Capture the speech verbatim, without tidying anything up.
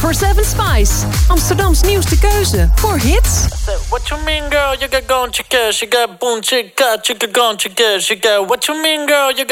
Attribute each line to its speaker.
Speaker 1: vierentwintig Spice. Amsterdams nieuwste keuze voor hits.
Speaker 2: What you mean, girl? You got gone, chicka, you got boom, chicka, chicka, gone, chicka, you got. What you mean, girl? You got